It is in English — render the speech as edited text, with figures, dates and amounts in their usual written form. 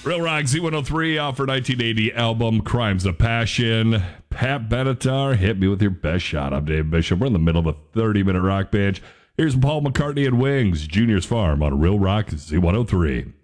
Real Rock Z103 off her 1980 album Crimes of Passion. Pat Benatar, hit me with your best shot. I'm Dave Bishop. We're in the middle of a 30-minute rock bench. Here's Paul McCartney and Wings, Junior's Farm on Real Rock Z103.